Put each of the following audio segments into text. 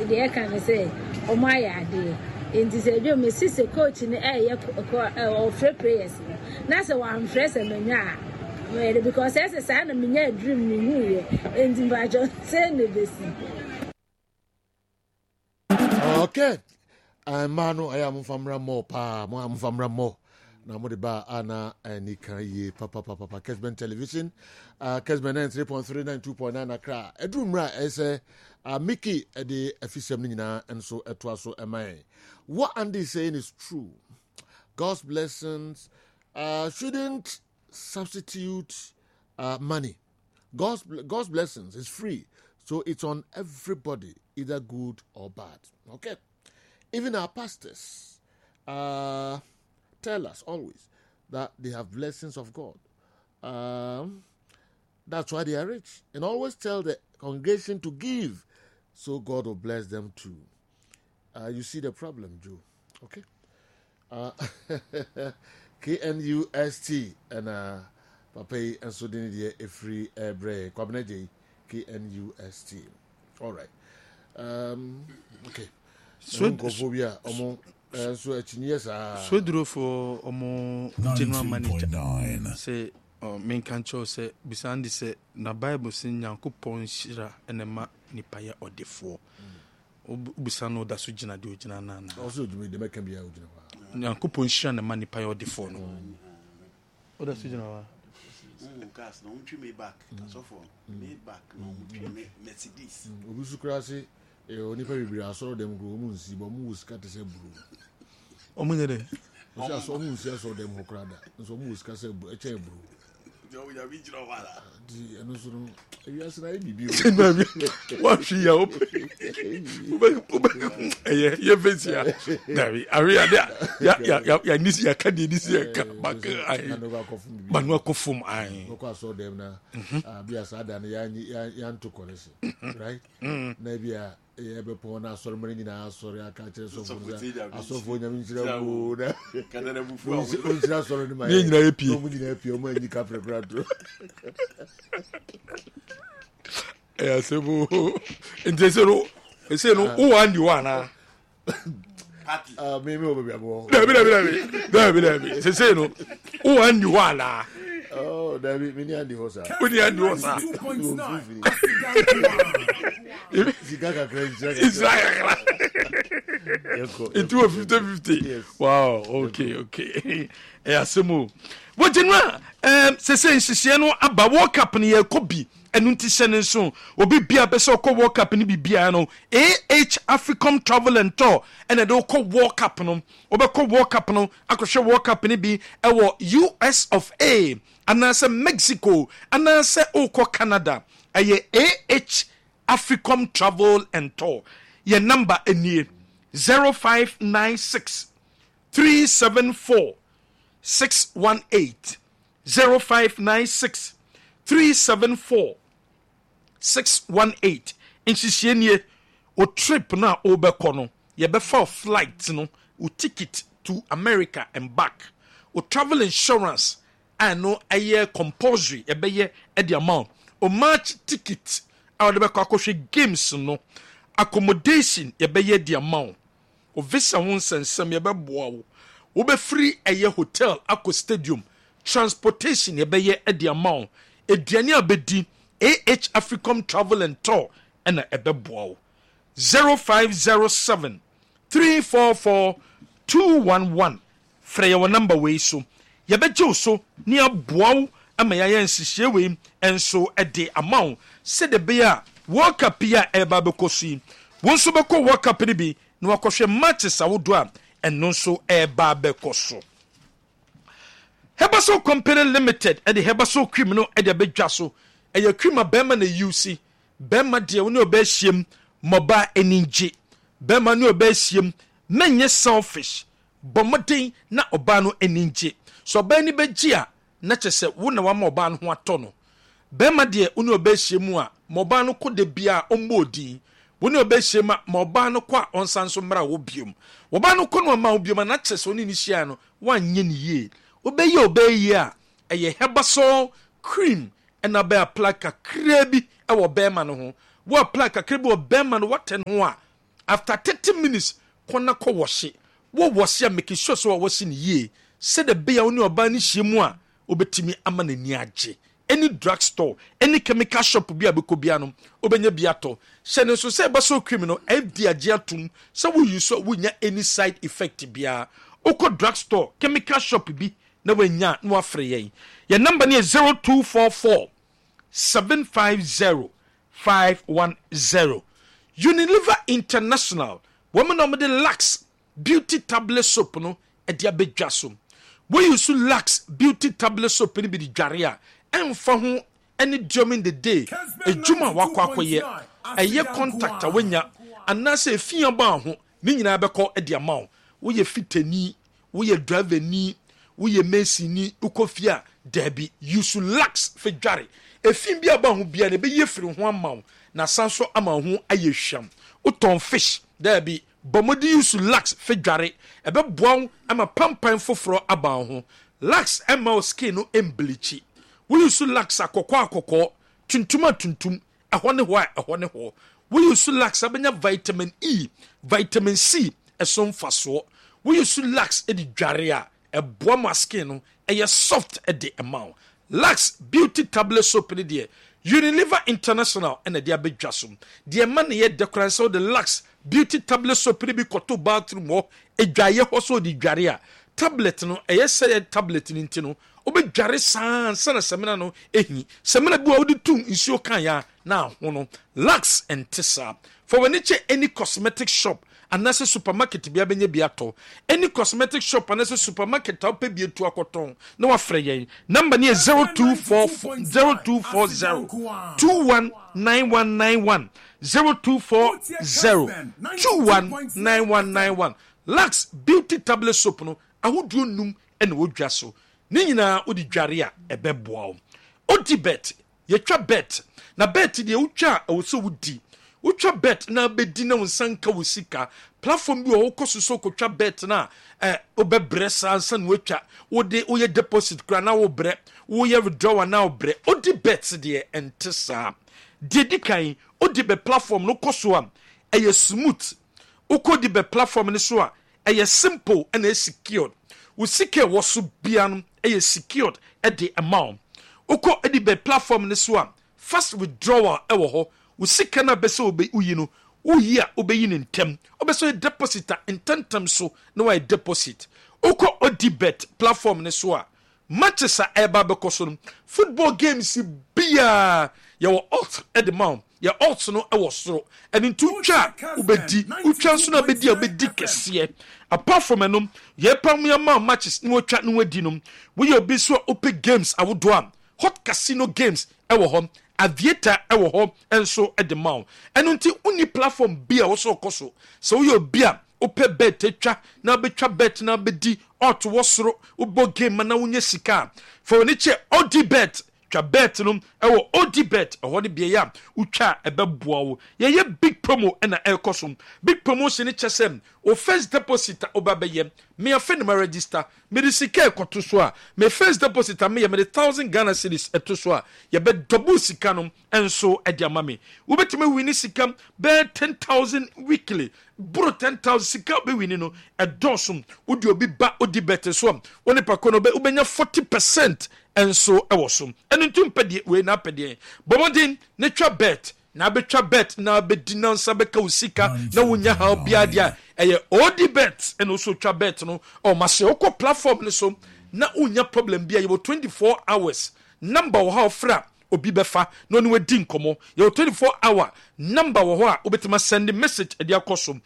they can say oh my idea in this area me sister coach in or free prayers na say one fresh and menya because as a sign of me dream ni and invite say no besi. Okay, Manu, I am from Ramo, Pa, I am from Ramo. Now, Modiba, Anna, and Nikaye, Papa, Kesben Television, Kesben 3.39, 2.9 Accra. Edumra, as a Mickey, the official Nina, and so it was so am I. What Andy is saying is true. God's blessings shouldn't substitute money. God's blessings is free, so it's on everybody, either good or bad. Okay, even our pastors tell us always that they have blessings of God. That's why they are rich, and always tell the congregation to give, so God will bless them too. You see the problem, Joe? Okay. KNUST and Papa and so then a free break. KNUST. All right. Okay. Swedophobia, so Swedro for general manager. Say, main control say, Bisandi say, na Bible sin Yankupon Shira and a ma nipaya or the four. Ubisano da Sujina do Jana. Also, do the make be out. Yankupon Shira and a man nipaya or the four. What does Sujina? Gas no me back so for me back no Mercedes Obusukrasi e oni pa bibiri asoro dem go mu nsi bo mu wuska te se buru omungere o sha so mu nsi asoro dem hokrada so mu wuska se buru e che buru jo ya bi jiro wala di eno so no e ya sra e bibi wa hwi ya op ye fesia davi aria ya nisi ya kadi nisi ya ka bak ai manu akofum ai no kwa so dem na bia sada na ya ntokolese right na bia e be pon na asoro mari nyina asoro aka kire so fo nyam nchira bu na kanana bufu o nchira asoro ni ma ye nyina epie o mu nyina epie o ma nyi ka preparado e asebo intesero ese no who want you ana me o be abo dabi say no who want you ana oh dabi me ni andi hosa uni andi hosa 2.9 Zigaga crazy Israel into 50-50 wow okay asemo wo genwa se no aba World Cup ne yakobi enu nti se ne so obi bia be se okọ World Cup ne bibia no Africom Travel and Tour ene de okọ World Cup no obekọ World Cup no akohwe World Cup ne bi ewo US of A anase Mexico anase okọ Canada aye Africom Travel and Tour your number enie 0596 374 618 0596 374 618 insisienie o trip na obekọ no ye be for flight no o ticket to America and back o travel insurance and no aye compulsory ye be ye at the amount o match ticket a de be kwakwohwe games no accommodation ye be ye the amount o visa won sensem ye be boa wo be free aye hotel akọ stadium transportation ye be ye at the amount eduane abedi Africom Travel and Tour and a ebeboa 0507 344 211 frey your number way so ye beje so ni aboa ama ya nsihye we enso e de amount se de be a World Cup ya eba bekosi wonso beko World Cup ni bi na wakohwe matches awodo a eno so eba bekoso Hebaso Company Limited and the Hebaso Criminal at the Bejaso, and your criminal Bema na UC, Bema dear, no beshim, Moba Eninji, Bema no beshim, many selfish, Bomatin, na Obano Eninji. So Benny Bejia, not just a one Moban Huatono. Bema dear, uno beshimua, Mobano could de bia omodi, uno beshima, Mobano qua on Sansomra obium. Wobano kono maubium and access on Initiano, 1 ye. Obey a Hebaso cream and a bear plaka crebi our bearman ho. What plaka crebi or bearman what and what? after 30 minutes kɔna kɔ wɔhye wo wɔhye a make sure so wɔhye ne yie sɛ de be a woni oba ni hyiemu a obetimi ama n'ani agye any drug store any chemical shop bi abeko bia no obenya bia to hye ne so sɛ ba so criminal fd agye atum sɛ wo use so wonya any side effect bia okɔ drug store chemical shop bi na wanya na wafre yen your number ne 0244 750 510 Unilever International woman of the Lux beauty tablet soap no e dia bedwa so we use Lux beauty tablet soap ni bi di dware a emfa ho any during the day ejuma wakɔ akɔye eye contact a wanya anase efia ba ho ni nyina bɛkɔ e dia ma wo ye fitani wo ye driver ni wo ye mesi ni ukofia debi use Lux fe dware efin bia ba ho bia ne be ye firi ho ama na sanso ama ho aye hwam uton fish debi bomodi use Lux fe dware ebe boa ama pampan foforo aba ho Lux ema skin no embleach we use Lux akokɔ tuntum ehɔ ne hɔ we use Lux abenya vitamin E vitamin C ɛso mfaso we use Lux edi dware a ɛboa ma skin no ɛyɛ soft ɛde ɛma Lux beauty tablet soap ne deɛ Unilever International ɛna de abedwa so deɛ ma ne yɛ decoration the Lux beauty tablet soap ne bi kɔto bathroom hɔ edwaye hɔ so di dware a tablet no ɛyɛ sɛ tablet ne nti no obedware san sana semina no ehi semina bi a wodi tum nsuo kan ya na ho no Lux and Tisa for when it any cosmetic shop anase supermarket bia benya bia to any cosmetic shop anase supermarket a pe bia tu akoton na wa frɛ yɛn number ne 0240 219191 0240 219191 Lux beauty tablet soap no ahoduo num ene wodwa so ni nyina odi dware a ebeboa wo odi bet yetwa bet na bet de wotwa awso wodi wotwa bet na bedi na wonsanka wosika platform bi wo koso so kotwa bet na obebre sansa na wotwa wode woye deposit kra na wo bre woye withdraw na wo bre odi bet de entesa de dikan odi be platform no koso am eye smooth ukodi be platform ni so a eye simple and secure usike woso bia no eye secured at the amount uko edi be platform ni so a fast withdrawal ewo ho usika na bese obe uyi no uyi a obeyi ne ntem obeso depositor intentem so na why deposit uko odi bet platform ni so a matches a eba bekoso football games bia ya alt at the mount ya alt no ewo soro and into twa ubedi utwa so na bedi obedi kese apart from enum ye pam ya ma matches ni wotwa no wadi num we obi so open games awodo am hot casino games ewo ho aviator ewo ho enso at the mount and unti uni platform bia wo so koso so we obi a ope bet etwa na betwa bet na bedi out wo soro ubo game na wonye sika for ni che odi bet twa bet no ewo odi bet ehwo de bia ya utwa ebeboa wo ye big promo na ekosom big promotion ni chesem o first deposit obabeye me afa na register me de sika ekoto so a me first deposit me ye me 1000 Ghana cedis eto so a ye be double sika no enso e dia mame wo betime wini sika be 10,000 weekly bro 10,000 sika be wini no e dosum wo di obi ba odi bet so woni pakono be ubenya 40% enso e wosom enu ntumpede we na pede bomodin ne twa bet na betwa bet na bedi na nsa beka usika na wonya ha bia dia eye odi bet and also twa bet no o mase okọ platform ni so na unya problem bia ye 24 hours number wo ha ofra obi befa no ne wadi nkomo ye 24 hour number wo ho a obetima send message e dia kosom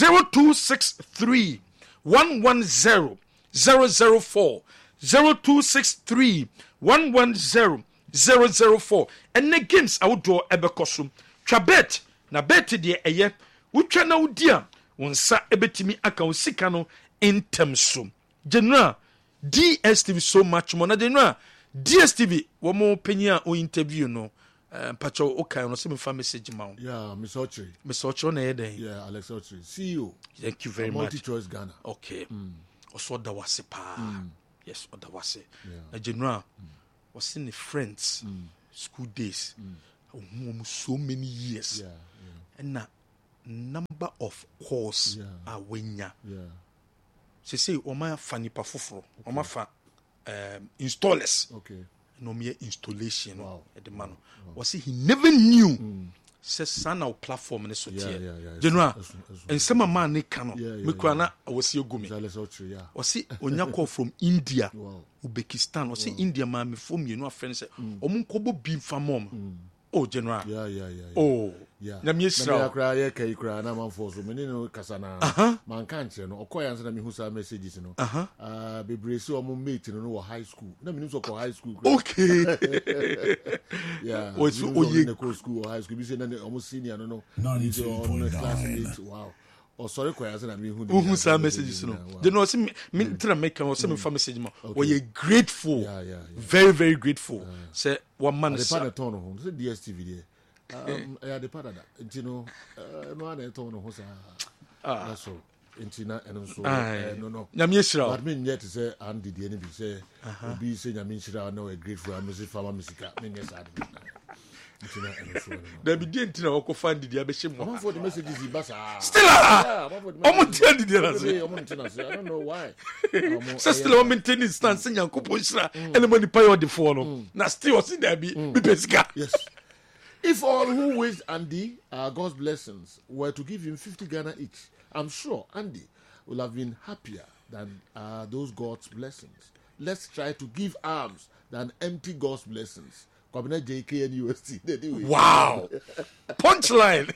0263 110 004 0263 110 004 and the games outdoor ebekosum twa bet na bet de eye wotwa na wodia wonsa ebetimi aka wosika no intemso general DSTV so much more na general DSTV wo mo penya o interview no pacho okay no se me fa message ma yeah Mr. Ochre na yeden yeah Alex Ochre CEO thank you very much multi-choice Ghana okay also da wase pa yes oda wase na general was in the friends school days so many years and number of calls a wenya. Say Oma fa nipa foforo, Oma fa installers. Okay. No mere installation at the man. Was he never knew says sana platform in the sotia. General and some man they cannot. Mikwana was your gumi. Was he Onyako from India, Uzbekistan, was he India man from you know friends Omunkobo beam for mom. Oh, General. Oh, na miesra. Cry, cry, na man for so many no kasana. Man can't you know. Okoya answer me who say messages no. Be brace or mate no high school. Na me no high school. Okay. Yeah. Was you in the school or high school? Be say na almost senior no. On classmates. Wow. Oh, sorry, answer me who say messages no. They know see me try make am say me fa message mo. We are grateful. Yeah. Very, very grateful. Say one man is. The partner turn home. Say DSTV there. I the partner that. You know, no other turn home. That's all. Intina and so no. Nyamishra. But mean yet to say Andy the enemy say. Be say Nyamishra no a grateful. I'm music farmer music. Me yes I. There be didn't know who find the abeshim. I'm for the messages in Bassa. Still, I don't know why. Still, I'm maintaining stance in Yankupusra and the money pay on the phone. Now, still, see there be Pesca. Yes. If all who wished Andy God's blessings were to give him 50 Ghana each, I'm sure Andy will have been happier than those God's blessings. Let's try to give alms than empty God's blessings. JK and UST. Wow. Punchline.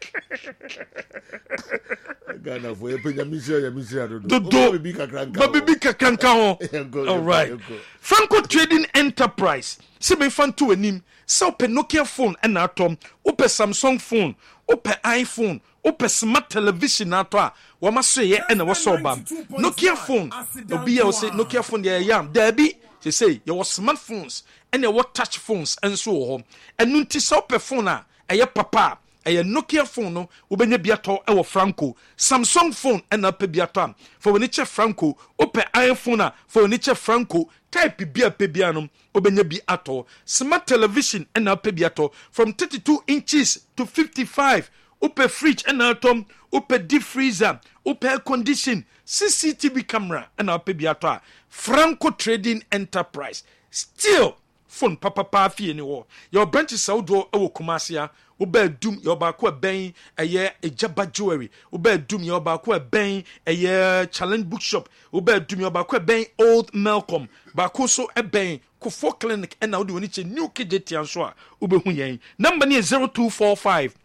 All right. Franco Trading Enterprise. Sebe fan to enim. So pe Nokia phone and atom. Ope Samsung phone. Ope iPhone. Ope smart television ato. Wama say and a was bam. Nokia phone. Obi o say Nokia phone there yam. There be. They say your smartphones and your touch phones and so on. And nunti so pe phone a papa a Nokia phone no ubenya biato e wo Franco Samsung phone and a pe biato for when it's Franco ope iPhone for when it's Franco type bia pe bianom ubenya biato smart television and a pe biato from 32 inches to 55 ope fridge and atom ope deep freezer ope air condition CCTV camera and our pebiata Franco Trading Enterprise. Still phone papa fee anymore. Your branches outdoor ewo Kumasia. Ube doom your bakwa bang a year a jabba jewelry. Ube doom your bakwa bang a year challenge bookshop. Ube doom your bakwa bang old Malcolm. Bakoso a bang Kufo clinic and now do any new KJT and so ube hunye. Number near 0245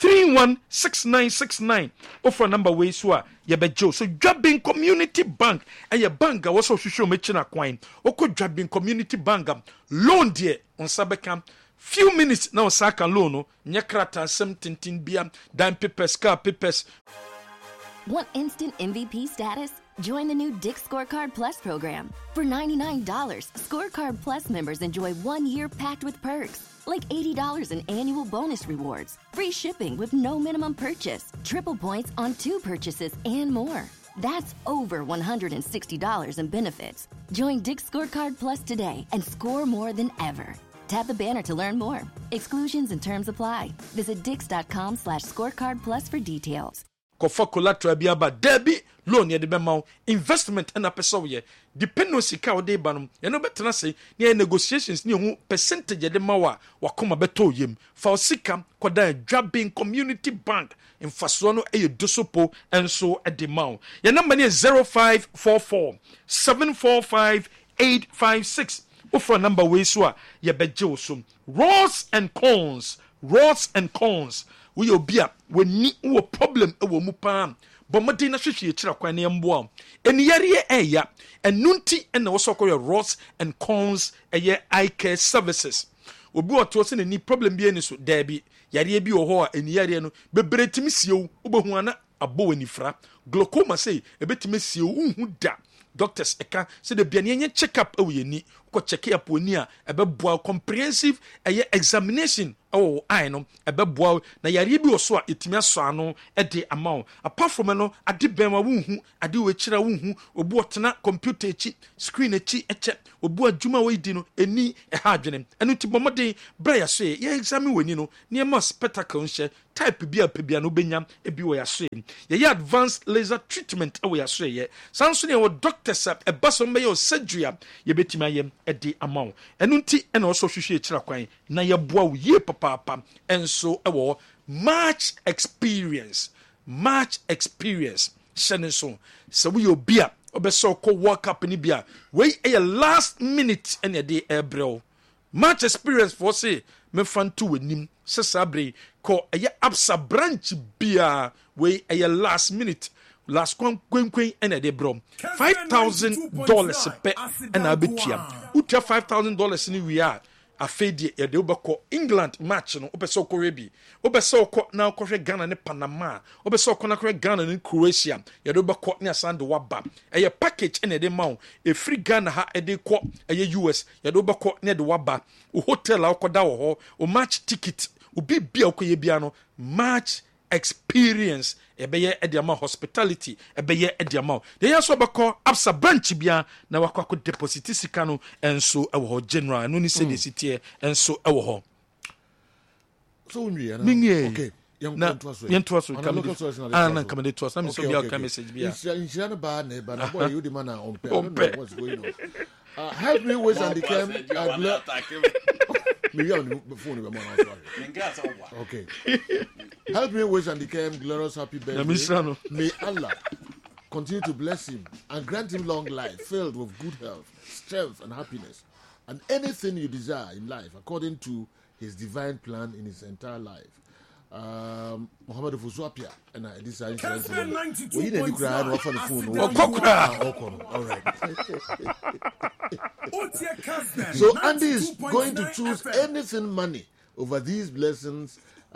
316969 offer number way so yebejo so Dwabin Community Bank and your bank was so show me china coin oko Dwabin Community Bank loan there on sabekam few minutes now saka loan no nyakrata sem tintin bia dan papers car papers. Want instant MVP status? Join the new Dick Scorecard Plus program. For $99, Scorecard Plus members enjoy 1 year packed with perks. Like $80 in annual bonus rewards, free shipping with no minimum purchase, triple points on 2 purchases, and more. That's over $160 in benefits. Join Dick Scorecard Plus today and score more than ever. Tap the banner to learn more. Exclusions and terms apply. Visit dix.com/scorecard plus for details. Kofa collateral bi aba debi loan ye de bema investment and apeso ye dependency ka o de ba no ye no betena say ne negotiations ne hu percentage ye de ma wa wakoma beto yem fa osika koda Dwabin Community Bank mfaso no e dosopo enso e de ma ye number ne 0544 745 856 offer number we so a ye beje so Ross and Cons we obia we ni wo problem e wo mu pa but made na hwehwe kira kwan ne mboa eni yare eya enunti na wo sokoyo Ross and Cons eye eye care services obi oto se ni problem bi eni so da bi yare bi wo ho a eni yare no beberetimi siew obehu ana abo wani fra glaucoma say ebetimi siew unhu da doctors eka say de bia ne check up e wo yeni ko check up oni a ebeboa comprehensive examination eye no ebeboa na yare bi oso a etimi aso ano de ama apart from no ade bema wonhu ade we kira wonhu obu otena computer echi screen echi eche obu adwuma we di no eni ha adwene eno ti bomode bra ya so ye examine wani no niema spectacle nche type bi apebia no benya ebi wo ya so ye advanced laser treatment we ya so ye sanso ne wo doctors ebaso mbe ye surgery ye betima ye de ama eno nti ena oso hwehwe ekira kwan na ye boa wo ye papa enso ewo much experience shenenso so we obia obeso ko work up ni bia we a last minute ene de ebrel much experience for say me fan to wenim sesabre ko eye absa branch bia we a last minute last kwen ene de bro $5,000 pe ena betua utia $5,000 ni we are afedi ya de obako England match no obeso ko rebi obeso ko na okwe Ghana ne Panama obeso ko na okwe Ghana ne Croatia ya de obako ne asande waba eye package ene de maw e free Ghana ha e de ko eye US ya de obako ne de waba o hotel a okoda wo ho o match ticket obi bia okoye bia no match experience ebeye ediama hospitality ebeye ediama de yaso bako absa branch bia na wakwa deposit sika no enso ewo ho general no ni se de sitie enso ewo ho so unwi okay yento so come de to us na me so bia ka message bia inshira ba na ba na boy you the man on what's going on help me with and the cam maybe on the phone okay help me wish and the cam glorious happy birthday. May Allah continue to bless him and grant him long life filled with good health, strength and happiness and anything you desire in life according to his divine plan in his entire life. Muhammad Fuswapia and this is we need to cry off on the phone. All right. So Andy is going to choose anything money over these blessings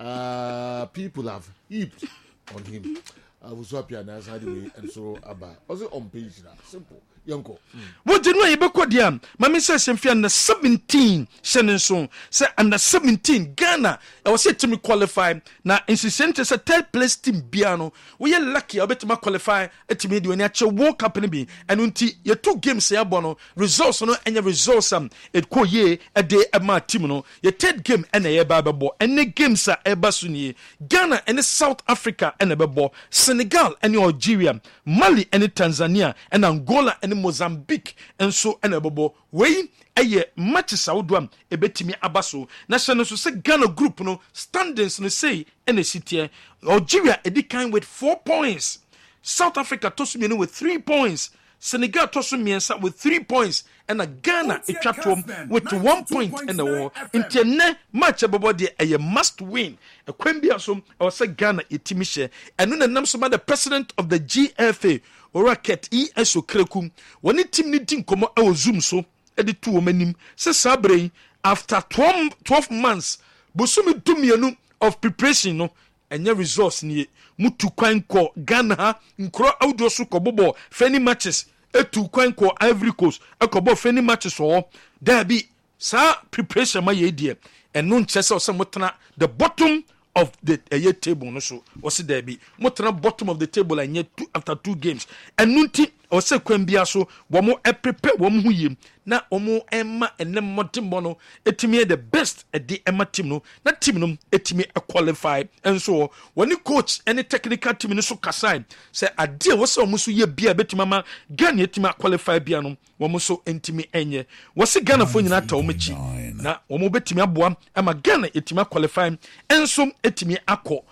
people have heaped on him. Fuswapia and so Abba. Also on page now. Simple. Yanko. What did you be dia? Mami says in under 17 Shenenson say under 17 Ghana. I was said to me qualify now insistent as a third place team Biano. We are lucky I bet my qualify at me when you walk up in be and until your 2 games say abono results no any results it ko ye a day at my team no your third game and a babo and the games are ebasuni Ghana and South Africa and a babo Senegal and Algeria Mali and Tanzania and Angola and Mozambique and so and abobo we aye matches awdwam ebetimi abaso na hye so se Ghana group no standings no say and a city Algeria edikan with 4 points, South Africa tosumienu with 3 points, Senegal tosumiensa with 3 points and a Ghana etwatom with 1 point in the war interne match abobo de a must win a kwambia so I was say Ghana etimi hye enu na nam so the president of the GFA Oraket ESO Krekum woni team ni din komo e Zoom so e de tu omanim se sabre after 12 months bosumi dumienu of preparation no enye resource ni mutu kwan ko Ghana nkro audio so kobobo fani matches etu kwan ko Ivory Coast ekobo fani matches so there be sa preparation ma ye die eno nchese o se mutana the bottom of the table no so was there be mutana bottom of the table and yet after 2 games and nunti o se kwambia so wo mo prepare wo mo huyem na omo emma enem motimbo no etimi the best e de emma team no na team no etimi qualify and so when coach any technical team no so kasai say ade wo se omo so ye bia betimama Ghana etimi qualify bia no wo mo so entimi enye wo se Ghana fo nyina ta omachi na omo betimi aboa ama Ghana etimi qualify enso etimi akọ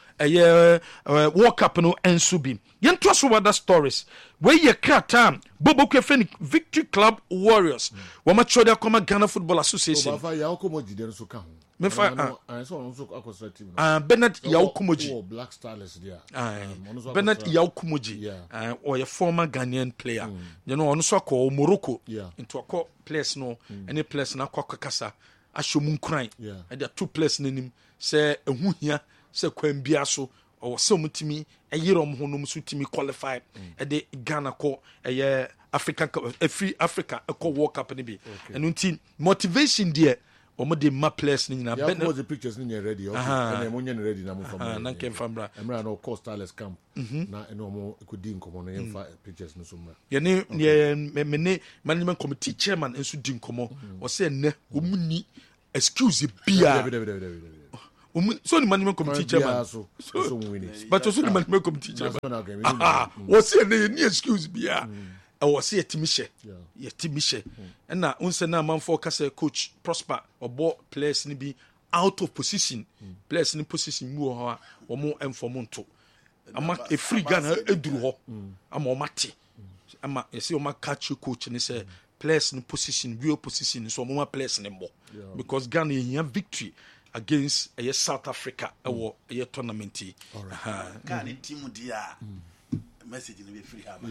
World Cup no enso bi yento so other stories we ye krata bobo kwefeni Victory Club Warriors wo ma chode akoma Ghana Football Association Obafa ya okomoji den so ka ho me fa so on so akosra team Bernard Yaukumoji Black Stars there Bernard Yaukumoji or a former Ghanaian player you know on so ko Morocco into a players no any players na kwa kasa ashomun kran and there 2 players nanim say ehu hia say kwambia so or so mutimi a year ho no so timi qualify e de Ghana ko African free Africa a World Cup ni bi and until motivation there omo de ma players ni na ben the pictures ni ready okay and mo nya ready na mo fam na kem fam bra emra no cost Starless camp na eno mo ekudi nkomo no yemfa pictures no so mra ye ne me management committee chairman enso di nkomo o se ne omuni excuse bia so the management committee chairman so but also the management committee chairman o se ne ni excuse bia I say Timishe. Yeah, Timishe. And now, unsena man for coach Prosper or ball players ni be out of position. Players in position more or more informanto. I'm a free gunner, a drew. I'm a mati. I'm a see my catch you coach and he say players in position, real position, so more players anymore. Because Ghana here victory against a South Africa or a tournament. All right. Ghana team dia. Message in the free hammer.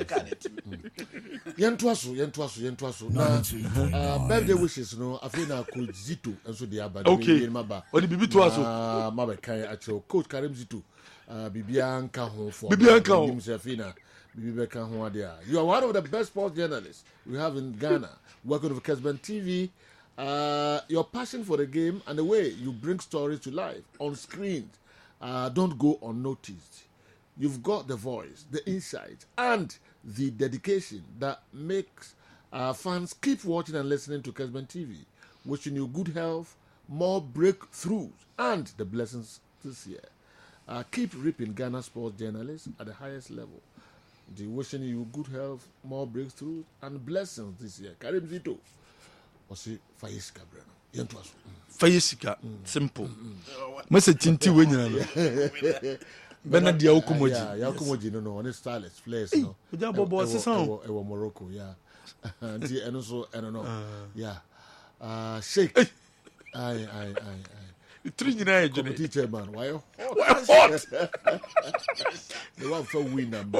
Yentuaso. Na birthday wishes no afina coach Zito enso dia ba. Okay. Odi bibi tuaso. Maba kan actual coach Karim Zito. Bibia nka ho for. Bibia nka ho. Afina bibi kan ho dia. You are one of the best sports journalists we have in Ghana. Working with Kesben TV. Your passion for the game and the way you bring stories to life on screen don't go unnoticed. You've got the voice, the insight, and the dedication that makes fans keep watching and listening to Kesben TV. Wishing you good health, more breakthroughs, and the blessings this year. Keep reaping Ghana sports journalists at the highest level. Wishing you good health, more breakthroughs, and blessings this year. Karim Zito. Osi Fayesika Breno. Yentuaso. Fayesika. Simple. Message tinti wenyana. Bena dia okumoji. Yeah, okumoji no on Starless players no. Uja bobo sesan. Ewo Morocco, yeah. Anti eno so eno no. Yeah. Shake. Aye. Three nyina ejene. Teacher man, why hot? The one for win and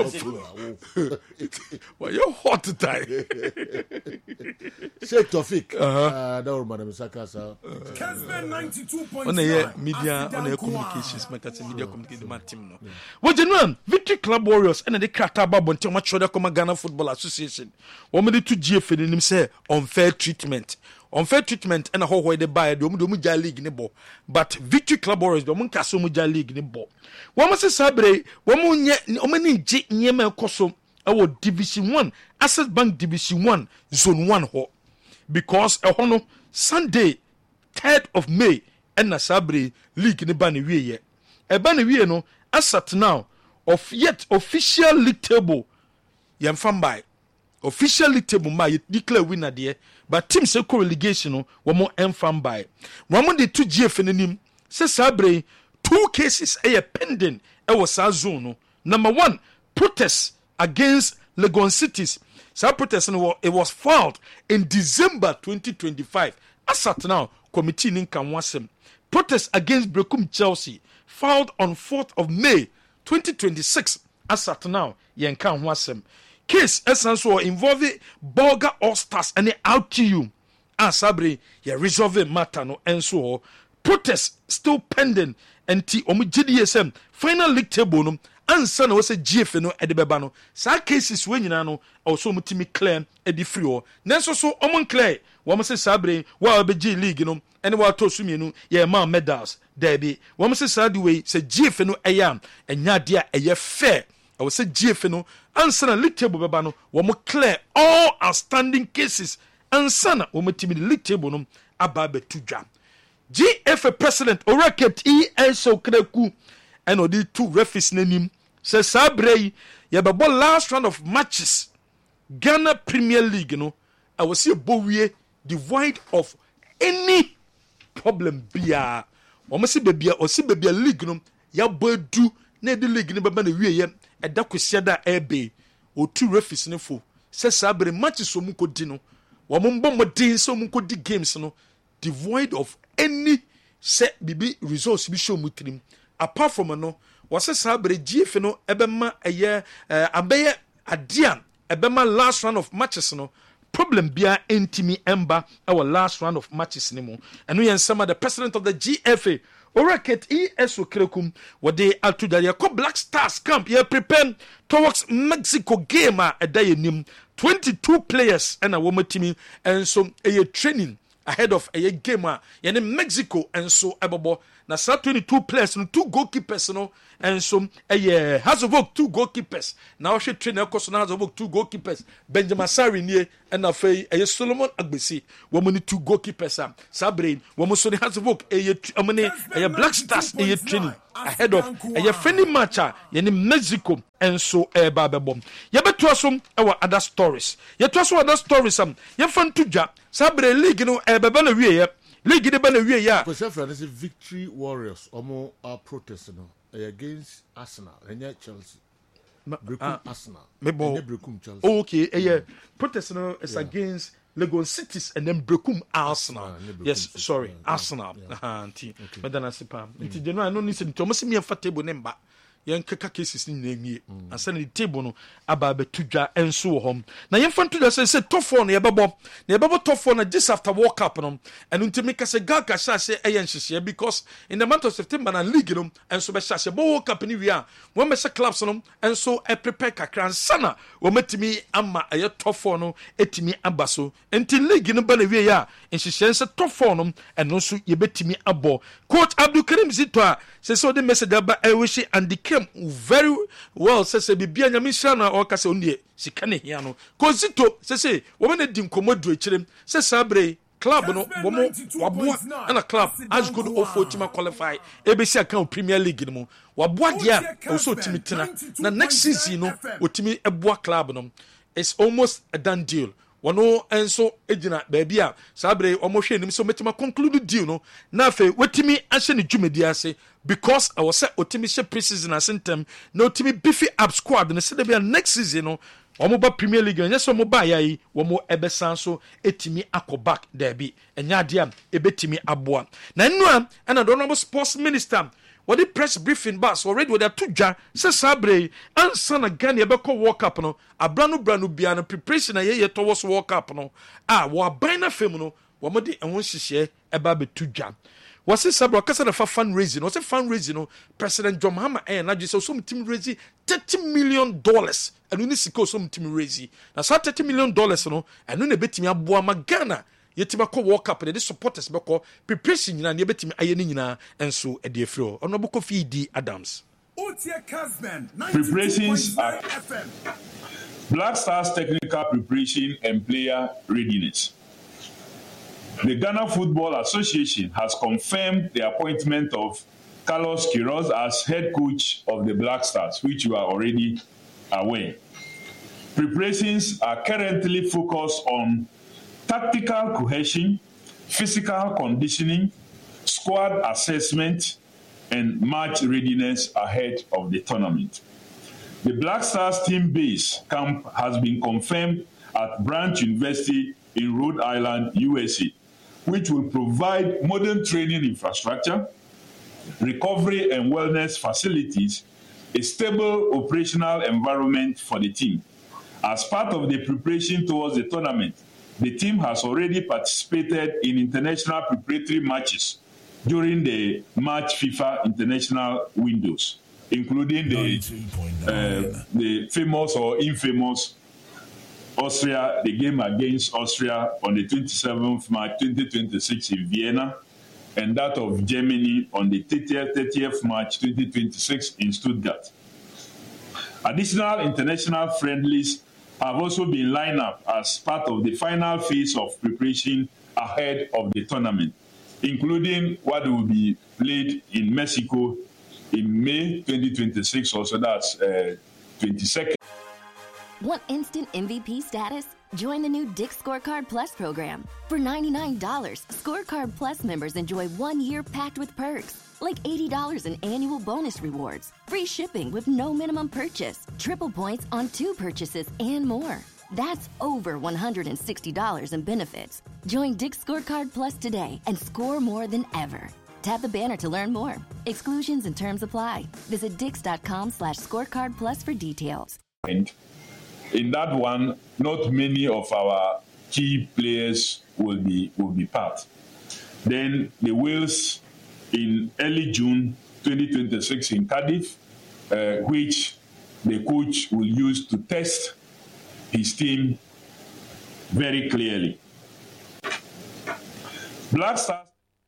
why you hot today? Sheikh Tofik. That was Madam Sakasa. Kesben 92.9. On a media, on a communications, media communication team. Well, General, Victory Club Warriors and the Krataba Bonte much other Ghana Football Association. One minute to GF in him say unfair treatment. Unfair treatment and a whole way they buy the Muja League in the ball. But Victory Club Warriors, the Munkaso Muja League in the ball. One must say, one many J. Niema Koso, our Division 1, Access Bank Division 1, Zone 1 ho. Because a hono Sunday, 3rd of May, and a Sabre League in the Baniwie. A Baniwie no, as at now, of yet official league table, yam fan by. Official league table, my declare winner there. But team say co-relegation no one more enfam by. One the 2 GF in him says Sabre 2 cases a pending was zone no. Number 1, protest against Legon Cities. Sa protest no it was filed in December 2025. As at now, committee in Kamwasem. Protest against Brekum Chelsea filed on 4th of May 2026. As at now, yen Kamwasem. Case essential involving Bolga All Stars and the RTU. And Sabre, ya resolve matter no and so protest still pending and GDSM final league table no and son was a GF no at the bebano. Sa cases when you know also mutimi clear at the free. Nenso so omon clear. One say Sabre, well be G League no and what to sumi no yeah man medals there be. One say Sadway say GF no ayam and yadia a fair. I will say GF no answer na league table beba no wo mo clear all outstanding cases answer na wo mo timi league table no aba betudwa GFA president Oraket ESO Kreku and odi 2 referees nanim say Sabre ye be last round of matches Ghana Premier League no I will see bowie devoid of any problem bia wo mo see bebia o see bebia league no ya bodu na the league no beba na wiye eda kwese da ebe o 2 referees ne fo se Sabre matches so mu kodi no wo mo mbomodin so mu kodi games no devoid of any set bibi results bi show mutrim apart from no was Sabre GF no ebema eye abeye adia ebema last round of matches no problem bia entimi ember our last round of matches ni mo eno yen sama the president of the GFA Oraket ESO Krekum, what they are to the Black Stars camp, ye prepare towards Mexico game a day in 22 players and a woman team, and so a training ahead of a game in Mexico, and so Ebobo. Now, 22 players and 2 goalkeepers, no, and so has of work 2 goalkeepers. Now, she train a course has of work 2 goalkeepers. Benjamin Sarinier and a Solomon Agbesi, woman 2 goalkeepers. Sabrain, woman so has of work a Black Stars a training ahead of a friendly match in Mexico, and so a bababom. Yabetwasum, our other stories. Yetwaso other stories, Yafan Tuja, Sabre League, no, a babana way. League the banner we are. Because Victory Warriors, almost are protesting against Arsenal and Chelsea. Arsenal. Chelsea. Okay, protesting is against Legon Cities and then Brekum Arsenal. Yes, sorry, Arsenal. But then I say, it's the no, I don't listen to almost me a fat table number. Young kaka cases in the and send the table no about Tuja and so home. Now, young fan to the say tough one, near Babo tough one just after walk up on and to make us a gaka say ayan because in the month of September and league and so much walk up in Ivia, one Mr. Clubs on and so I prepare Kakran Sana, or met me amma a tough one, etimi abaso, until league in a banavia, and she sends a tough one and also you bet me a ball. Coach Abdul Karim Zitwa says so the message about I wish and the very well says a Bibiana Mishana or Casonia, she can hear no. Cosito says, woman dim commodore chim, says Sabre, club no, Wabua, and a club as good or for Tima qualify, ABC account Premier League no. Wabua, also Timitina. Now next season, no, with Timmy a bois club no, it's almost a done deal. Wano enso ejina baby a sabre omohwe nim so metima conclude deal no na afi wetimi ahye ne dwumedi ase because I was say otimi hye preseason asentem na otimi beefy up squad ne se de bia next season no omo ba Premier League nya so mo ba yayi wo mo ebesan so etimi akoback derby enya ade am ebetimi aboa na nnu am na the honorable sports minister what the press briefing bus already with their tuja says Sabre and son again you better walk up no a brand new biano preparation a ye towards walk up no wa bina film no wa modi and one share eba be tuja was it Sabre kasa na fundraising was a fundraising no President John Mahama na just so team raise $30 million and we siko so team raise na so $30 million no and no betimi aboa magana yetima ko walk up the supporters beko preparation nyina ne betimi ayeni nyina enso e de afro Honorable Kofi D Adams. Preparations are Black Stars technical preparation and player readiness. The Ghana Football Association has confirmed the appointment of Carlos Queiroz as head coach of the Black Stars, which you are already aware. Preparations are currently focused on tactical cohesion, physical conditioning, squad assessment, and match readiness ahead of the tournament. The Black Stars team base camp has been confirmed at Branch University in Rhode Island, USA, which will provide modern training infrastructure, recovery and wellness facilities, a stable operational environment for the team. As part of the preparation towards the tournament, the team has already participated in international preparatory matches during the March FIFA international windows, including the famous or infamous Austria, the game against Austria on the 27th March 2026 in Vienna, and that of Germany on the 30th March 2026 in Stuttgart. Additional international friendlies have also been lined up as part of the final phase of preparation ahead of the tournament, including what will be played in Mexico in May 2026, also that's 22nd. Want instant MVP status? Join the new Dick's Scorecard Plus program. For $99, Scorecard Plus members enjoy 1 year packed with perks, like $80 in annual bonus rewards, free shipping with no minimum purchase, triple points on 2 purchases, and more. That's over $160 in benefits. Join Dick's Scorecard Plus today and score more than ever. Tap the banner to learn more. Exclusions and terms apply. Visit Dix.com/scorecard plus for details. And in that one, not many of our key players will be part. Then the Wales in early June 2026 in Cardiff, which the coach will use to test his team very clearly. Black Stars.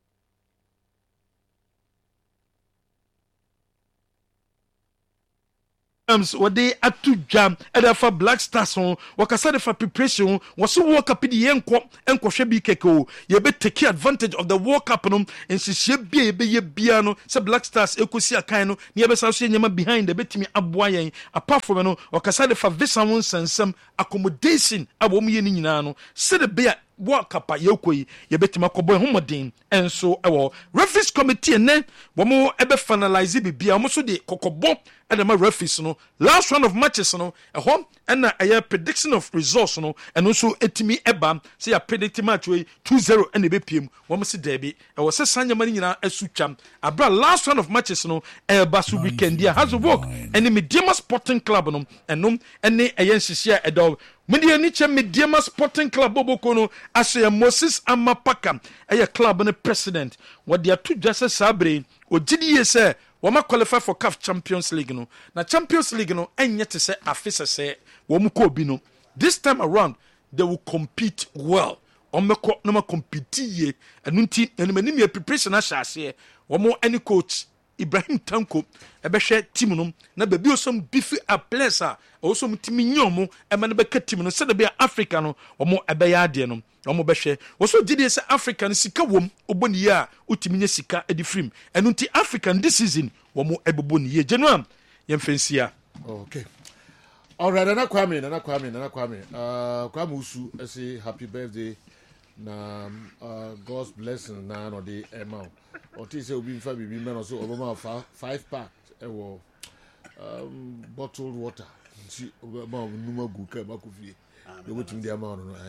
Wade atu jam edafa Black Stars on wakasa defa preparation waso World Cup di enkohwe bi keke ye be take advantage of the World Cup no ensihye bia ye be ye bia no se Black Stars ekosi akan no ne ye be sa so nyama behind the betimi aboa yen apart from no wakasa defa visa won sensem accommodation abom ye ni nyina no se de bia World Cup yekoi ye betima kobo homodin enso ewo referees committee ne bomo ebe finalize bibia mo so de kokobo edema referees no last round of matches no ehom na eye prediction of results no eno so etimi eba say ya predict match we 2-0 ene be piem wo se derby ewo se sanyama ni nyina asutwam abra last round of matches no eba so weekend dia has work ene Mediama Sporting Club no eno ene eye nhihia edo Media Niche Mediama Sporting Club Boboko no asya Moses Amapaka eye club ne president what dia two just sabre ogidi say wama qualify for CAF Champions League no na Champions League no enye te say afisa say womu ko bi no this time around they will compete well omeko no ma compete ye enunti enimani me preparation ahase womu any coach Ibrahim Tanko ebehwe team no na baby osom bifi a place a osom timi nyomo ema na beka team no se de be Africa no omo ebeya ade no omo behwe woso didi se Africa no sika wom oboni ya utimi nya sika edi frim enunti African this season womo eboboni ye January yemfensia. Okay. All right, na Kwame. Kwame Usu say happy birthday na God's blessing na no the amount. Oti say obi mfa bibi men so obama 5-pack ewo bottled water. Nti obama numa gu ka makofie. They go to the amount no.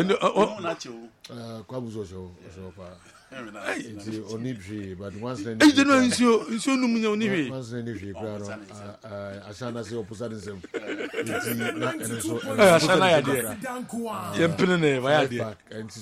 Kwame Usu so pa. It's only but once then you know it's no munya only once then if you crowd ashana say opposite them ashana ya dia yempene ne ya dia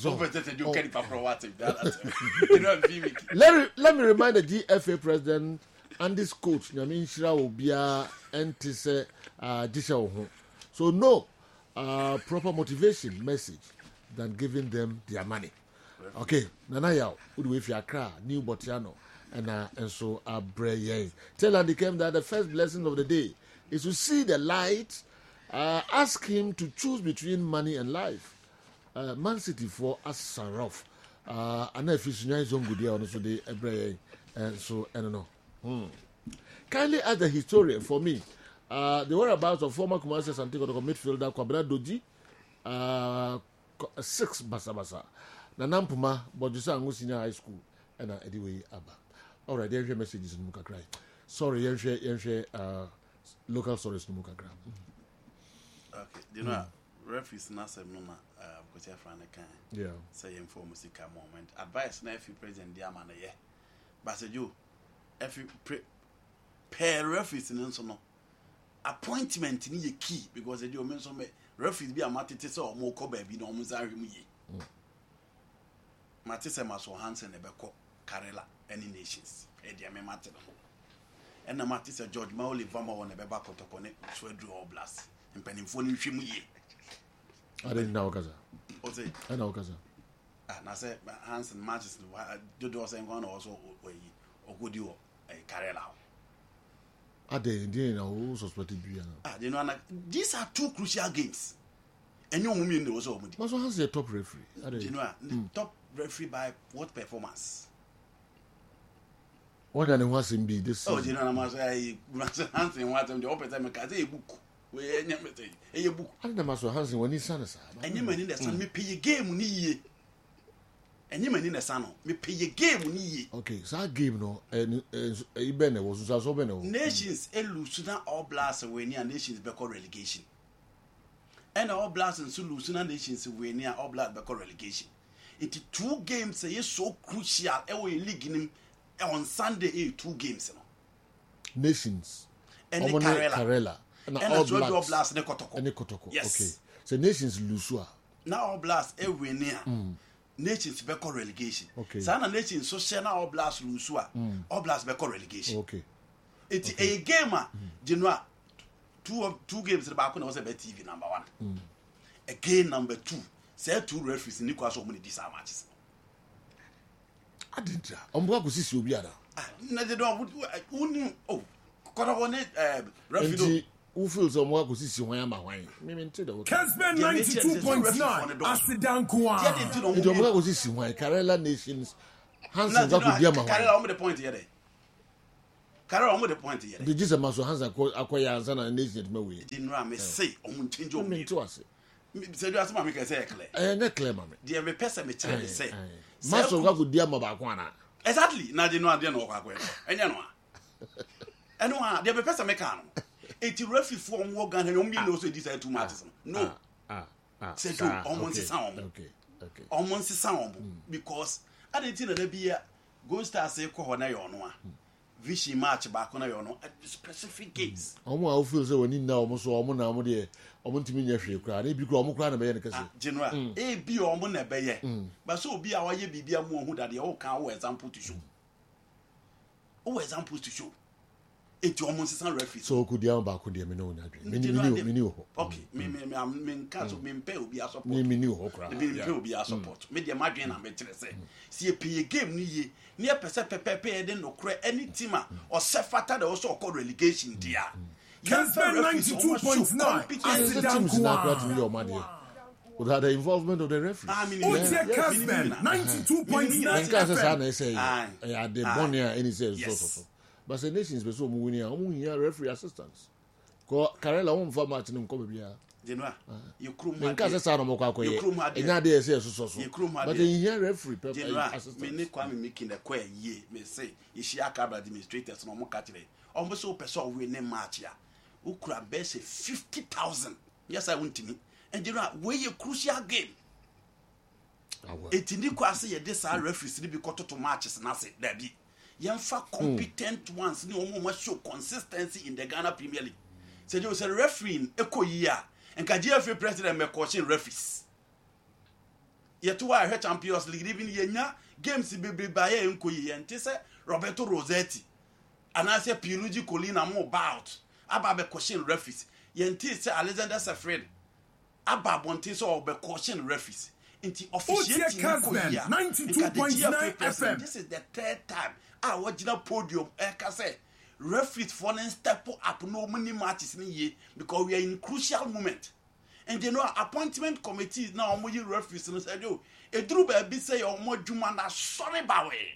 let me remind the GFA president and this coach Nyame Nshira obia enti say disha ho so no proper motivation message than giving them their money. Okay, Nana Yao, Udu if you are New Botiano, and so Abreye. Tell Andy Kem that the first blessing of the day is to see the light. Ask him to choose between money and life. Man City for Asarov. And if it's nice on good year, also the Abreye, and so I don't know. Kindly ask the historian for me. The whereabouts of former Kumasi Santiago midfielder Kwabena Doji, 6 Basa. Na nampuma bojusa ngo senior high school na anyway aba all right there messages no kakra sorry yenhwe local stories no kakra okay you know referees na sem no na because Afrana kan yeah say inform musica moment advice na if president dia ma na ye basejo if pair referees nso no appointment ni ye key because they o mention me referees bi amatete say o mo ko ba bi na o mo za hwemu ye Matisse Maso Hansen Ebeko Karela any nations. Edia me matter. And the Matisse George Mauli Vama on the Beba Kotokone, Swedru Oblast, and Penifoni Shimuye. I didn't know Gaza. Ose, I know Gaza. And I said Hansen matches do saying one also or good you a Karela. I didn't know who suspected you. You know, these are two crucial games. And you mean there was all. Maso has a top referee. You know, top referee by what performance? What than was in be this? Oh, you know, I must say, Hansen, what the open time, a book. A book. I don't know Hansen when he's son. And you mean the son, me pay a game, ye. And you mean in the son, me pay a game, ye. Okay, so I gave no, and Ibene was also nations, Elusuna all blasts away near nations because relegation. And all blasts and Sulusuna nations away near all black because relegation. It's 2 games so crucial. Every league on Sunday, 2 games. Nations. And Karela. And all blast and Kotoko. And Kotoko. Yes. Okay. So nations lose. Now all blast every near. nations be call relegation. Okay. Sana nations so share na Oblast lose a Oblast be call relegation. Okay. It's a game Genoa two games the back when was a TV number 1. Again number 2. Say 2 referees in Nicolas so many these matches. I didn't. Omwa kusisi obi ada. Na they don't oh kono won referee who feels omwa kusisi hwan ama hwan. Me mente da. Kesben 92.9 Asidankwa. It omwa kusisi hwan Karela Nations Hansen za ku dia ma hwan. Karela on the point here there. Karela on the point here. The Jesus maso Hansen akoya ansa na Nations ma we. Di no am say omun change o. Me to ase. Say do asema me say clear. Na clear ma me. The me person me chere say. Maso ga ku dia ma ba ko ana. Exactly. Na di no ade no kwa kwa. Enya no a. Eno a the me person me ka no. Eti referee for mo Ghana no me no so decide 2 matches no. Say do almost say sound. Okay. Almost say sound because I didn't think that be Gold Stars say ko na yo no a. Vichy match back on yo no specific case. Omo a feel say woni na omo so omo na omo de omo ntimi nya hwe kra na bi kra omo kra na be ye ne kase. General e bi omo na be ye. But so obi a wa ye bibia mu ohu that ye o kan wo example to show. O example to show. Eti omo nsesan referee. So ku dia ba ku dia me no na adwen. Me ni ho. Okay. Me nka so me mpe obi a support. Me ni ho kra. Me mpe obi a support. Me dia madwen na me kire say. Si e pie game ni ye. Ni e pese pepepe e de no kra any team a or se fata de also call relegation dia. Kesben 92.9 Asidankwa. Without the involvement of the referee. Oje Kesben 92.9 Nka sa na say I dey born here any say so. But the nations be so mu wini omu here referee assistance. Ko Karela won for match nko be bia. General, you krum ha. Nka sa no mo kwa koye. Enya dey say so. But in here referee assistance. Me ne kwa me making the kwa ye me say ishi akaba administrators no mo ka kire. Omo so person we ne match ya. Ukura be say 50,000. Yes I want me. And General, we a crucial game. Eti ni kwa say ye this referees ni be koto to matches na say there be. Yamfa competent ones ni omo must show consistency in the Ghana Premier League. Say you say refereeing eko year and GFA president me coaching referees. Yeto wa he Champions League even yenya games be baye enko year enti say Roberto Rossetti and I say Pierluigi Collina mo about aba be coaching referees. Yenti say Alexander Sefred aba bonti so be coaching referees. Enti officiating eko year 92.9 FM. This is the 3rd time I watch the podium say referees for an step up no many matches in year because we are in crucial moment. And you know appointment committee now omo yi referees no say yo e duru ba bi say omo djuma na sorry ba we.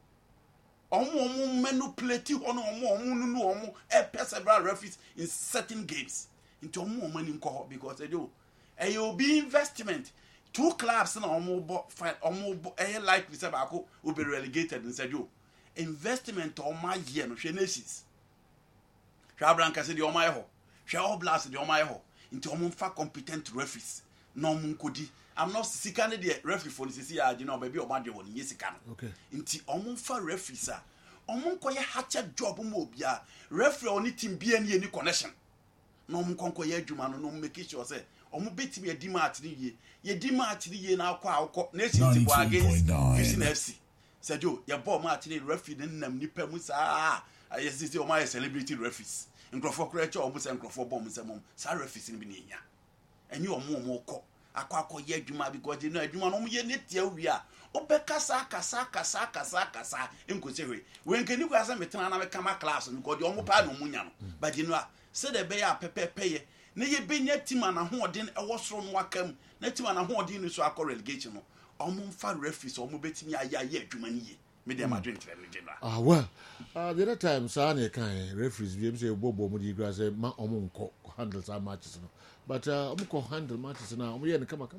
Omo manipulate ono omo several referees in certain games. Into omo money nko because yo e obi investment 2 clubs na omo like we say ba ko will be relegated and said yo investment on my year no hwe nations hwe abranka se de o my ho hwe Oblast de o my ho into omfa competent referees no munkodi I'm not sika ne de referee for this year you know baby o ma de won yesika no okay into omfa referees a omonko ye hatcha job mo obia referee oni team bia ne any connection no omonko ye adwuma no make sure say omo betimi edi match ni ye di match ni ye na akọ nations go against Vision FC. Said you, your ball match referee then nipa musa. I see o my celebrity referees. Nkrofo creature almost nkrofo bomb some sa referees in binya. And you more ko. Akwa ye adwuma because you know adwuma no ye netia wi a. Obekasa kasa enko sewe. When can you guys metana na kama class because you omo pa no munya no. But you know say the be ya pepe na ye benya team na hoodin e wosoro no akam na team na hoodin no so akọ relegation no. Omunfa referees omo betimi aya adwuma ni ye me dem adwen tire me general well the other time sa na kan referees bi say bobo mo di gra say ma omo nko handle some matches no but omo ko handle matches na omo ye ne kama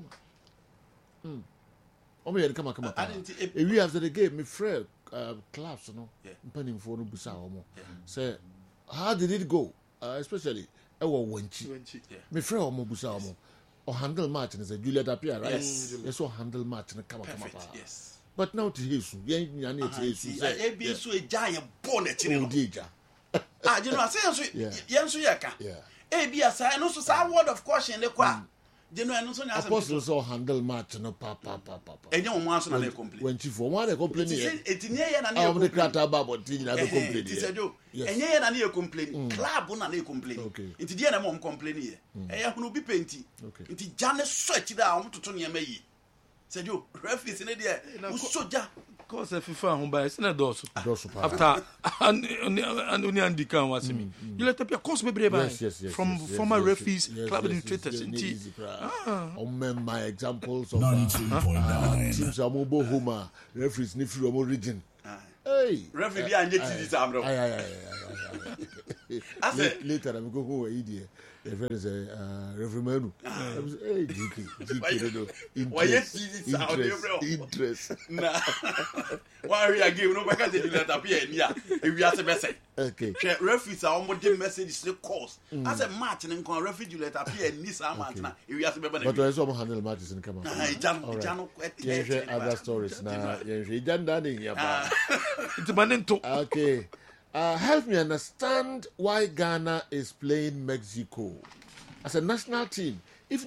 omo ye ne kama we after the game me friend class no mpanim for no busa omo say how did it go especially e wo wanchi me friend omo busa omo or handle match and say Juliet appear right yes or handle match and come yes but now to Jesus yen nyane to Jesus e bi so e giant ball e chine no dija you know say yen so ye ka e bi asa no so sa word of caution le kwa Genuine so nya Apostles so handle match no papa. Enye wo mo so na complain. When chief one dey complain here. Etinye ye na na the crata about thing na dey complain. Ti say do. Enye ye na na complain. Club na na complain. Nti die na mo complain here. Eye hunu bi penti. Nti jane so achi da wo toto ne ma yi. Say do referees ne de wo soja. Cause FIFA home by it's not those. After and only Andikan was me. You let up your course be from former referees, club administrators. My examples of teams Amobo Homa referees ni from region. Hey, referee and this amro. Later I'm go go idiot. The friend is a referee manu. Hey, interest. Nah. Why we are giving no because they let appear near. We are the best. Okay. Referees are almost the message the course. As a match and con referee let appear in this match now. We are the best. But I saw handle matches in come. Other stories now. Okay. Help me understand why Ghana is playing Mexico. As a national team, if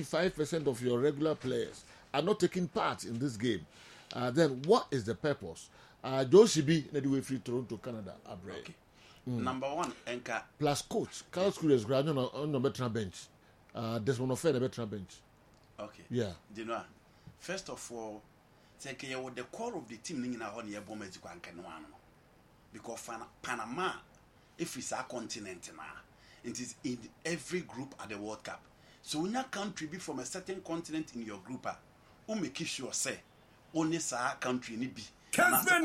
95% of your regular players are not taking part in this game, then what is the purpose? Joe Shibi, Nediwe Free Toronto, Canada, Abre. Okay. Number one, Enka. Plus coach, Carlos Cruz, on the veteran bench. Desmond Ofer, the veteran bench. Okay. Yeah. You know, first of all, the core of the team, Mexico and Canada. Because Panama, if it's our continent now, it is in every group at the World Cup. So when your country be from a certain continent in your group, who make sure say only our country ni be. Casper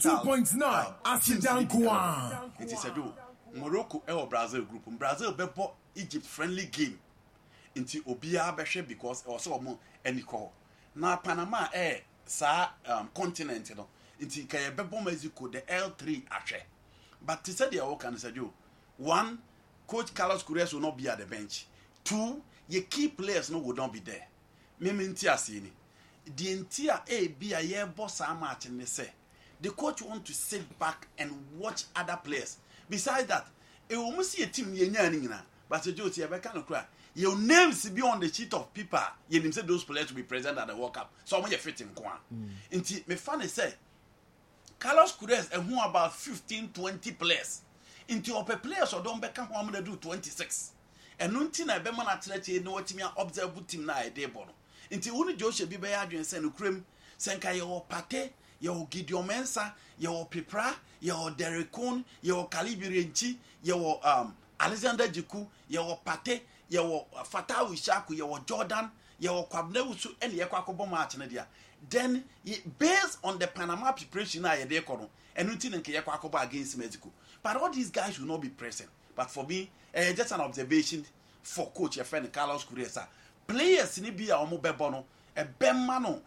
92.9. Asidankwa. It is a do. Morocco or Brazil group. Brazil bebo Egypt friendly game. Inti Obia Beshe because also more any call. Now Panama sa continent, you know. Inti kaya bebo Mexico the L3 ashe. But to say the can say you one, Coach Carlos Queiroz will not be at the bench. Two, your key players no would not be there. Meminti asini. The entire A be a year boss match and they say the coach want to sit back and watch other players. Besides that, it will see a team but the Joe you kind of cry. Your names be on the sheet of paper. You say those players will be present at the World Cup. So I'm going to fit in Kwan. Inti me funny say Carlos Queiroz and who about 15-20 players. Into upper players or don't become one to do 26. And nunti na be man atlete no watimi observe team na e dey bono. Inti unu Joshua bi be ya adwen se no krem senka ye o Pate, ye o Gideon Mensah, ye o Pipra, ye o Derek Cohn, ye o Kalibirenchi, ye o Alexander Jiku, ye o Pate, ye o Fatau Ishaku, ye o Jordan, ye o Kwabnewusu and ye kwakobo match na dia. Then based on the Panama preparation na ye dey kono, enunti nke ye kwakobo against Mexico. But all these guys will not be present. But for me, just an observation for coach, your friend Carlos Queiroz. Players in be a bebono, a bemano,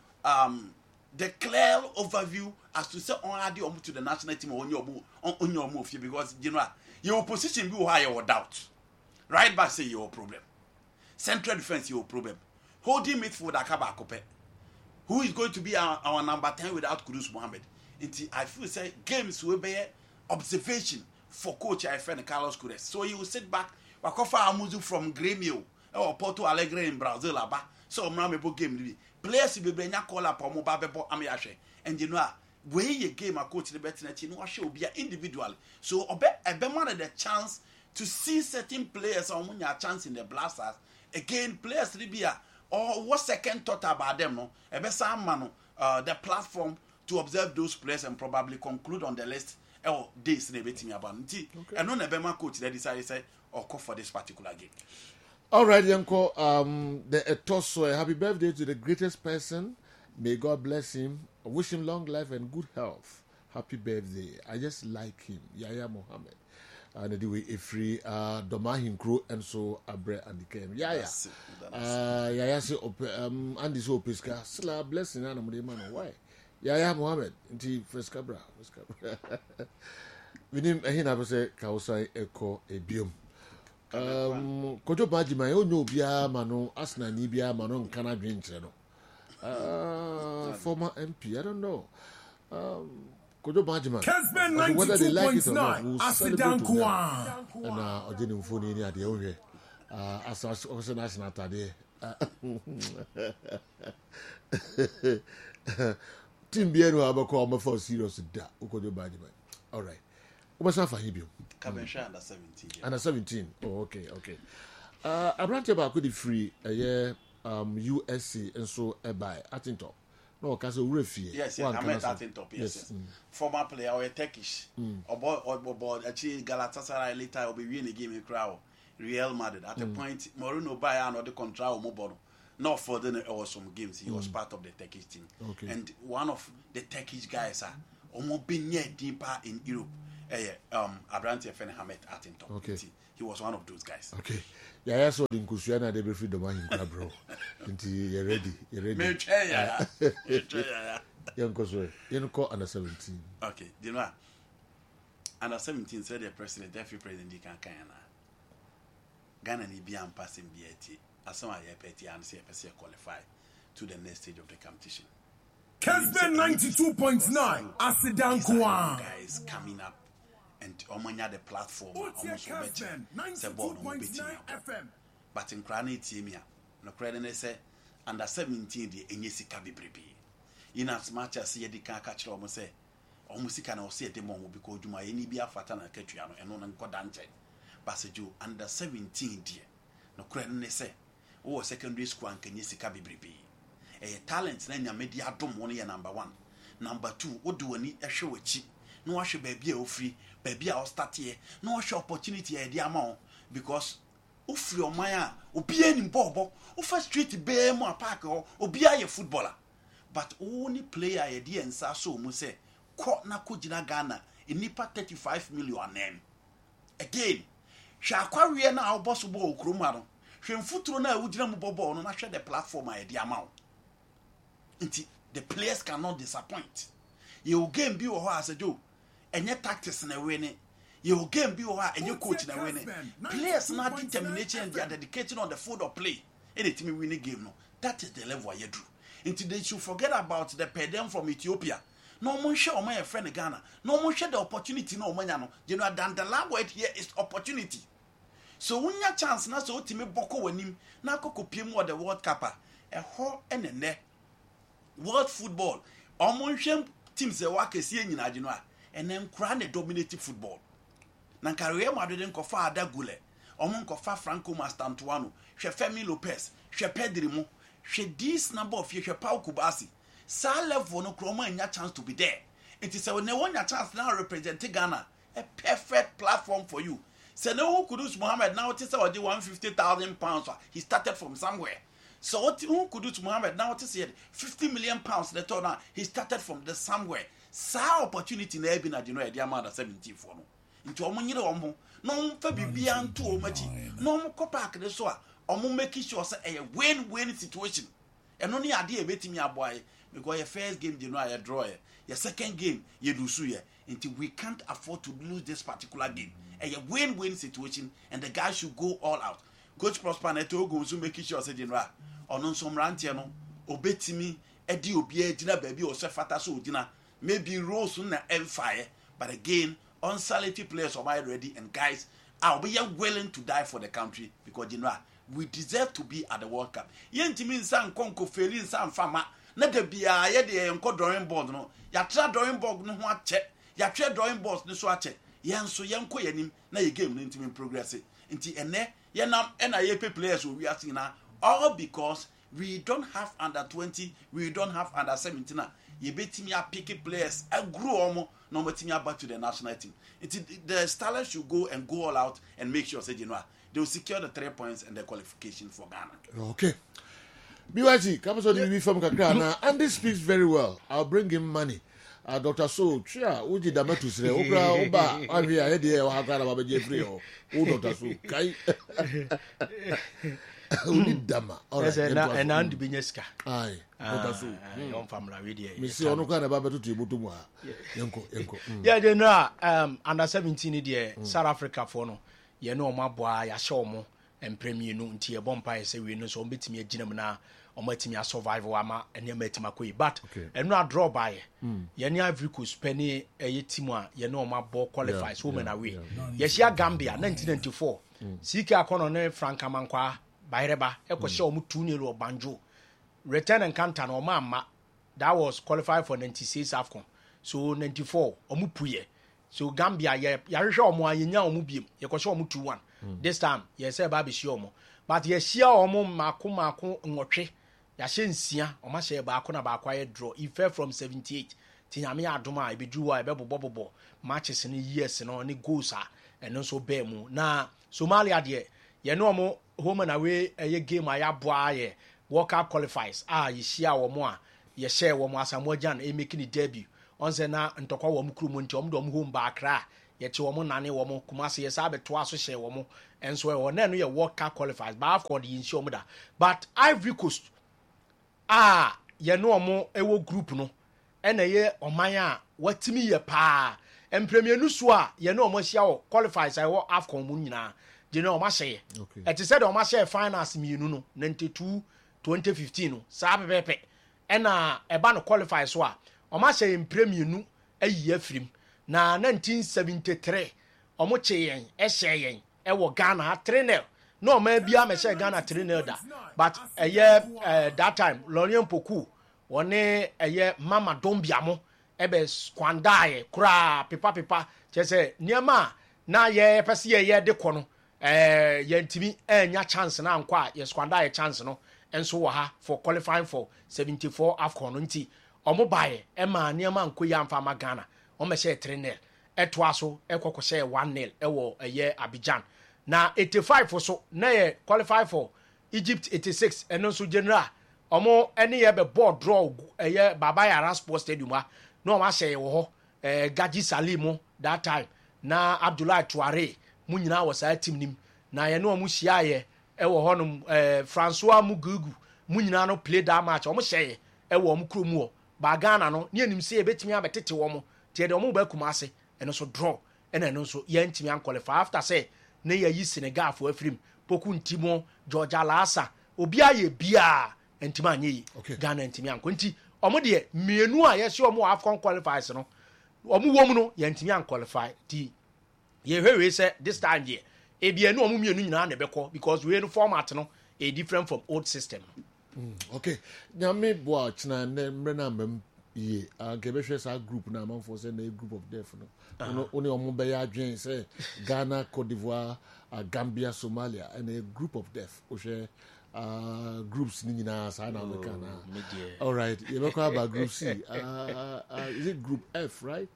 the clear overview as to say on to the national team on your move because you know your position be higher or doubt. Right back say your problem. Central defense your problem. Holding midfield Akaba Kope. Who is going to be our number 10 without Kudus Mohammed? I feel say games will be observation for coach I friend Carlos Queiroz. So he will sit back. Wakofa Amuzu from Grêmio or Porto Alegre in Brazil aba. So mramebo game players be brenya call up on mobile amiashe. And you know where you game a coach the better you know show be individual. So a man the chance to see certain players on when you chance in the blasters. Again players be or what second thought about them no. Ebe some man the platform to observe those players and probably conclude on the list. Days they bet me about it. And no Nebema coach they decided say or call for this particular game. All right, Yanko. The Etoso, happy birthday to the greatest person. May God bless him. I wish him long life and good health. Happy birthday. I just like him. Yaya Mohammed. And anyway, Ifri Domahim Crew and so Abre and the Kem. Yaya. Yaya say Andy so Pisca. Sila blessing and man. Why? Yaya Mohammed, inti Frescabra. Vinim ehina bese kausai eko ebium. Kojo Bajima yo no bia mano asna ni bia mano nkana dwintre no. Former MP, I don't know. Kojo Bajima. Whether they like it or not, we'll celebrate with them. And Ojeni Mfoni ni ade ohwe. Asa national tade Team Bieno abako am for serious da. Ukojo baji ba. All right. Ubasa fa hibio. Kabensha under 17. Under 17. Oh, okay. Abrante ba ko di free USC and so by Atintop. No, because we yes, I met Atintop. Yes. Former player or Turkish. Or actually Galatasaray later will be winning the game in crowd. Real Madrid at the point Mourinho buy another contract or not for the awesome games. He was part of the Turkish team. Okay. And one of the Turkish guys are almost been deeper in Europe. Abrante Fene Hamet Atintop. Okay. He was one of those guys. Okay. Yeah, so the Nkusuana de Befi the man in bro. Until you're ready. You call under 17. Okay. You know, under 17 said the president, every president can Ghana ni biya passing BAT. As some are petty and say qualify to the next stage of the competition. Kesben 92.9 Asidan Kwan. Guys coming up. And Omanya the platform almost better. But in Crane Timia, no credit say under 17 the Enyesika Bibribi. In as much as ye the can catch almost say, almost can or say the moment because you might any be a fatana Ketriano and on Kodante. Baseju under 17 dear. No credit say, oh, secondary school and Kenyesika Bibribi. A talent then your media don't money number 1. Number 2, what do we need a show a cheap? No wash baby or free, baby I'll start here. No wash opportunity a dear amount because free or Maya, or be any bobo, or first street bear more park or be a footballer. But only player a dear and Sasso must say, Court na Kujina Ghana in Nipa 35 million name. Again, shall quarry now possible Krumaro. Shem Futrona would jam bobo no share the platform a dear amount. The players cannot disappoint. You game be or as a joke. And your tactics in a winning. Your game be or and your coach in a winning. Players not determination and they are dedicated on the field of play. Anything win a game, no. That is the level you do. Until they should forget about the pedem from Ethiopia. No one share my friend Ghana. No one share the opportunity no manano. You know that the language here is opportunity. So when your chance na so timi boko wanim na koko piem the World Cup a ho and a ne world football. Omon teams a work is in Adinoa. And then crown a dominating football. Nankaria Madrid kofa Adagule, Omon kofa Franco Mastantuano, she Femi Lopez, she Pedrimo, she this number of years, she Pau Kubasi. Sa level no chroma and your chance to be there. It is a no one your chance now representing Ghana. A perfect platform for you. Say no Kudus Mohammed now it is already £150,000. He started from somewhere. So what Kudus Mohammed now it is £50 million the turn. He started from the somewhere. Sa opportunity na ebi na di no e di amada 17 fo no nti omo nyire omo no mfa bibia nto omachi no mo park de so a omo make sure say a win-win situation eno ne ade e betimi aboaye because your first game di no a draw your second game you lose ye nti we can't afford to lose this particular game a win-win situation and the guys should go all out. Coach Prosper Neto go so make sure say di no a ono nso mrantie no obetimi edi obi agina baabi o se fata so odina. Maybe Rose na fire, but again, unsality players are ready and guys, I'll be willing to die for the country because you know we deserve to be at the World Cup. Yentimin san konko felin san fama, na de bia ye de enko drawing board no. Ya tra drawing board no ho ache, ya tra drawing board no so ache. Yen so yenko yanim na ye game no ntimi progress. Nti ene ye nam na ye players we are seeing now all because we don't have under 20, we don't have under 17. You bet me a picky players and grow no matter back to the national team. The Stars should go and go all out and make sure they will secure the 3 points and the qualification for Ghana. Okay. BYG, comes on the from Kakana. Andy speaks very well. I'll bring him money. Dr. So, Chia, Uji Damatus, Oba, Oba, I'm here, Eddie, or Hakara Jeffrey, or Dr. So, Kai. Dama. All right. And Andy Bineska. Aye. Dr. So, young family, really. Miss Onoka, about to Butumwa. Yanko. Yeah, they know, under 17 year, South Africa for no. You know, my boy, I saw more and premier no until a bumpire say we know so meet me a gentleman. Or met me a survival ama and you met my quay, but and not draw by Yenya Ivory Coast penny a Timwa, you know my ball qualifies women away. Yes, ya Gambia 1994. Sika Colonel Frank Amankwa Bayreba ekoshe omu 2-0 or Banjo return encounter no ma that was qualified for 96 AFCON so 94 omu puye so Gambia ya hwehwe omu anyenya omu biem yekoshe omu 2-1 this time ye say ba be shi omu but ye shia omu mako nwotwe ya hye nsia oma hye ba ko na ba kwa draw he fell from 78 tinyame adoma ebedu wa ebebobobo matches ni years no ni goals a eno so be mu na Somalia de ye no omu home and away a game I aboa ye World Cup qualifiers ye share omu a ye share omu Asamoah Gyan e making the debut on se na ntokwa omu krumu nti omu dom home ba Accra ye che omu nane omu Kumasi ye sa beto aso share omu enso e wona no ye World Cup qualifiers ba afcon the insure omu da but Ivory Coast ye no omu ewo group no ena ye oman a watimi ye pa empremier nu so a ye no omu share qualifiers I wo afcon mu nyina de no omu share it said omu share finals mienu no 92 2015 no sa pepepe ena eba no qualify so a omu share empremier nu ayi afrim na 1973 omu che yen share yen wo Ghana 3-0 no ma bia me share Ghana 3-0 da but that time Lorien Poku woni Mama Dombiamo ebe squandae kura pepa chese niema na ye pese ye de kono ye ntimi enya chance na nkwa ye squandae chance no enso wo ha for qualifying for 74 AFCON nti omo bae ema niema nkoyi amfa ma Ghana o me share 3-0 eto aso ekoko share 1-0 ewo Abidjan na 85 so na ye qualify for Egypt 86 eno so general omo ene ye be board draw Baba Yara Sports Stadium a no ma share wo ho Gaji Salimu that time na Abdoulaye Touare mu nyina wo sa team nim na ye no mu hia ye ewo ho no François Mugugu mu nyina no play that match omo share ewo omo kromu o ba Ghana no ne nim se e betimi abetete wo mo tie de omo ba Kumase eno so draw eno so ye ntimi an qualify after say na ye yi Senegal for afrim Poku ntimo George Alasa obi aye bia ntimi anye Ghana ntimi an nti omo de mienu a ye se omo AFCON qualifiers no omo wo mu no ye ntimi an qualify ti ye hwewe say this time ye e bia no omo mienu nyina na beko because we no format no a different from old system. Okay nyame boa china ne mre na mam ye gebehwe sa group na man for say na group of death no oni omo be ya adwen say Ghana, Cote d'Ivoire, Gambia, Somalia and a group of death o share groups ni nyina sa na America na all right you know about group C is it group F right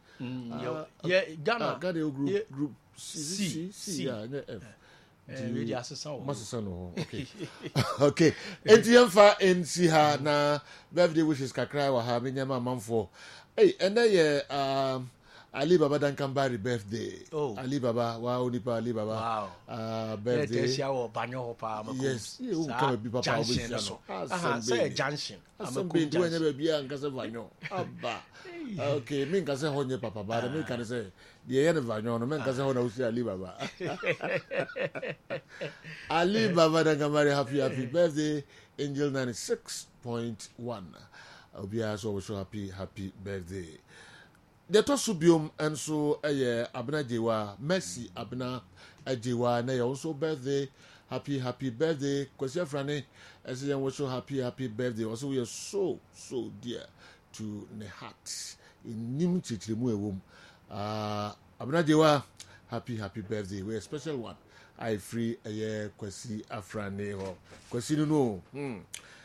Ghana group C yeah F really assassin no okay okay entiemfa NC ha na birthday wishes kakra wa ha menyama manfo hey and then Ali Baba Dankambari birthday. Oh. Ali Baba, wow, Nipa Ali Baba. Wow. Birthday. Yes, you come be Papa. Say Junction. I'm going to never be a Casavano. Okay, me can say Honey Papa, but me can say the end of Vano, man can say Ali Baba. Ali Baba Dankambari, happy birthday, Angel 96.1. I'll be also happy birthday. The Tosubium and so Abna Jewa, Messi Abna Jewa, na also birthday, happy birthday, because your friend as you was so happy birthday. Also, we are so dear to Nehat in Nimchitrimu. Abna Jewa, happy birthday. We're a special one. I free a year, Kwesi Afrane or Kwesi no.